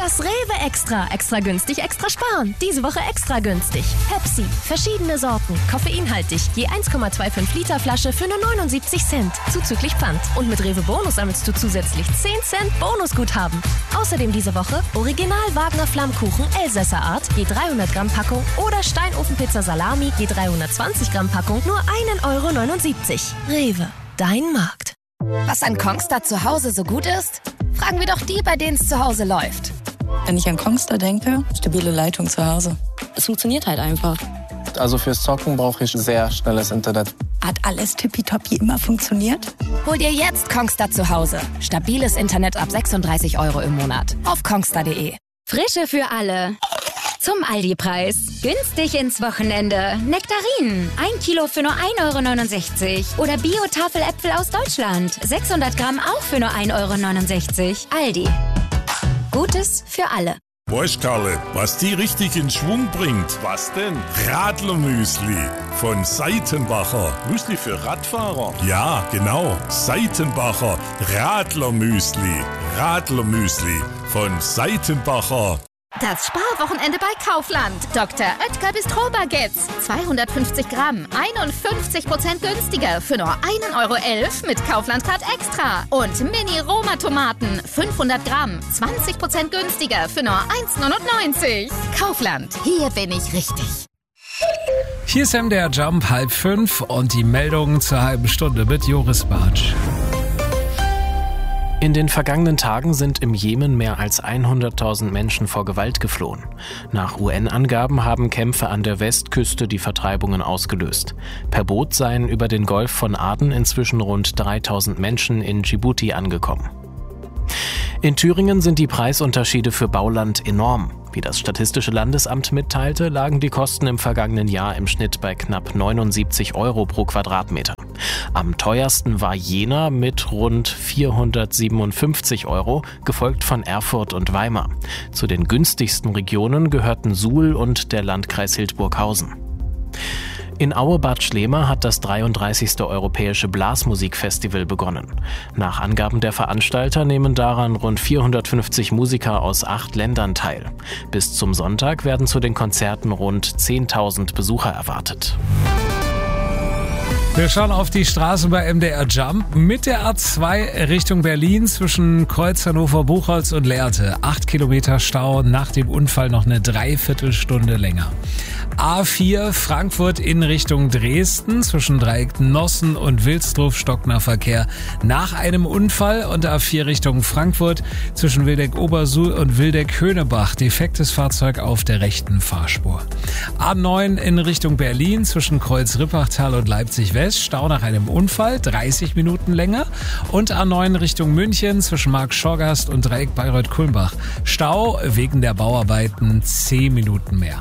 Das Rewe Extra. Extra günstig, extra sparen. Diese Woche extra günstig. Pepsi. Verschiedene Sorten. Koffeinhaltig. Je 1,25 Liter Flasche für nur 79 Cent. Zuzüglich Pfand. Und mit Rewe Bonus sammelst du zusätzlich 10 Cent Bonusguthaben. Außerdem diese Woche Original Wagner Flammkuchen Elsässer Art. Je 300 Gramm Packung. Oder Steinofenpizza Salami. Je 320 Gramm Packung. Nur 1,79 €. Rewe. Dein Markt. Was an Kongstar zu Hause so gut ist? Fragen wir doch die, bei denen es zu Hause läuft. Wenn ich an Kongstar denke, stabile Leitung zu Hause. Es funktioniert halt einfach. Also fürs Zocken brauche ich sehr schnelles Internet. Hat alles tippitoppi immer funktioniert? Hol dir jetzt Kongstar zu Hause. Stabiles Internet ab 36 € im Monat. Auf kongstar.de. Frische für alle. Zum Aldi-Preis. Günstig ins Wochenende. Nektarinen. 1 Kilo für nur 1,69 € Oder Bio-Tafeläpfel aus Deutschland. 600 Gramm auch für nur 1,69 €. Aldi. Gutes für alle. Weißt Karle, was die richtig in Schwung bringt? Was denn? Radlermüsli von Seitenbacher. Müsli für Radfahrer? Ja, genau. Seitenbacher Radlermüsli. Radlermüsli von Seitenbacher. Das Sparwochenende bei Kaufland. Dr. Oetker Bistro-Baguettes. 250 Gramm, 51% günstiger für nur 1,11 € mit Kaufland-Card Extra. Und Mini-Roma-Tomaten, 500 Gramm, 20% günstiger für nur 1,99 €. Kaufland, hier bin ich richtig. Hier ist MDR Jump 4:30 und die Meldungen zur halben Stunde mit Joris Bartsch. In den vergangenen Tagen sind im Jemen mehr als 100.000 Menschen vor Gewalt geflohen. Nach UN-Angaben haben Kämpfe an der Westküste die Vertreibungen ausgelöst. Per Boot seien über den Golf von Aden inzwischen rund 3.000 Menschen in Djibouti angekommen. In Thüringen sind die Preisunterschiede für Bauland enorm. Wie das Statistische Landesamt mitteilte, lagen die Kosten im vergangenen Jahr im Schnitt bei knapp 79 € pro Quadratmeter. Am teuersten war Jena mit rund 457 €, gefolgt von Erfurt und Weimar. Zu den günstigsten Regionen gehörten Suhl und der Landkreis Hildburghausen. In Aue-Bad Schlema hat das 33. Europäische Blasmusikfestival begonnen. Nach Angaben der Veranstalter nehmen daran rund 450 Musiker aus 8 Ländern teil. Bis zum Sonntag werden zu den Konzerten rund 10.000 Besucher erwartet. Wir schauen auf die Straße bei MDR Jump mit der A2 Richtung Berlin zwischen Kreuz Hannover-Buchholz und Lehrte. 8 Kilometer Stau, nach dem Unfall noch eine Dreiviertelstunde länger. A4 Frankfurt in Richtung Dresden zwischen Dreieck Nossen und Wilsdruf stockender Verkehr nach einem Unfall und A4 Richtung Frankfurt zwischen Wildeck-Obersuhl und Wildeck-Höhnebach defektes Fahrzeug auf der rechten Fahrspur. A9 in Richtung Berlin zwischen Kreuz-Rippachtal und Leipzig-West Stau nach einem Unfall 30 Minuten länger und A9 Richtung München zwischen Markt-Schorgast und Dreieck Bayreuth-Kulmbach Stau wegen der Bauarbeiten 10 Minuten mehr.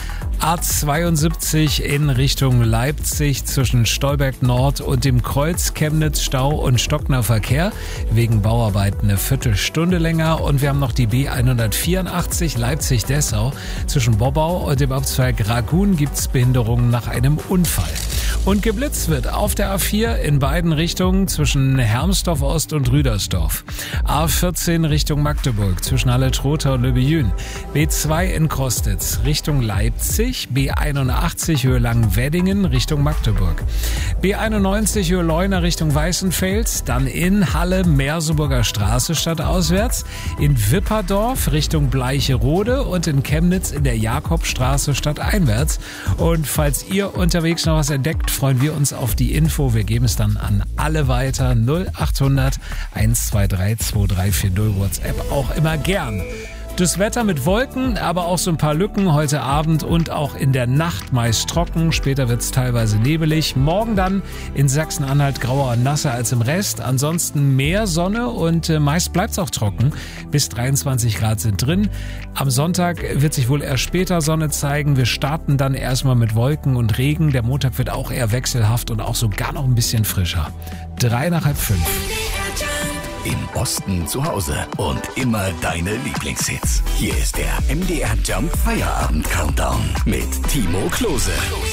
A72 in Richtung Leipzig zwischen Stolberg Nord und dem Kreuz Chemnitz Stau und stockender Verkehr wegen Bauarbeiten eine Viertelstunde länger und wir haben noch die B184 Leipzig-Dessau zwischen Bobbau und dem Abzweig Ragun gibt's Behinderungen nach einem Unfall. Und geblitzt wird auf der A4 in beiden Richtungen zwischen Hermsdorf Ost und Rüdersdorf. A14 Richtung Magdeburg zwischen Halle-Trotha und Löbejün. B2 in Krostitz Richtung Leipzig. B81 Höhe Langenweddingen Richtung Magdeburg. B91 Höhe Leuna Richtung Weißenfels. Dann in Halle Merseburger Straße stadtauswärts. In Wipperdorf Richtung Bleicherode und in Chemnitz in der Jakobstraße stadteinwärts. Und falls ihr unterwegs noch was entdeckt, freuen wir uns auf die Info. Wir geben es dann an alle weiter. 0800 123 2340 WhatsApp auch immer gern. Das Wetter mit Wolken, aber auch so ein paar Lücken heute Abend und auch in der Nacht meist trocken. Später wird es teilweise nebelig. Morgen dann in Sachsen-Anhalt grauer und nasser als im Rest. Ansonsten mehr Sonne und meist bleibt es auch trocken. Bis 23 Grad sind drin. Am Sonntag wird sich wohl erst später Sonne zeigen. Wir starten dann erstmal mit Wolken und Regen. Der Montag wird auch eher wechselhaft und auch sogar noch ein bisschen frischer. 3 nach halb 5. Im Osten zu Hause und immer deine Lieblingshits. Hier ist der MDR Jump Feierabend Countdown mit Timo Klose.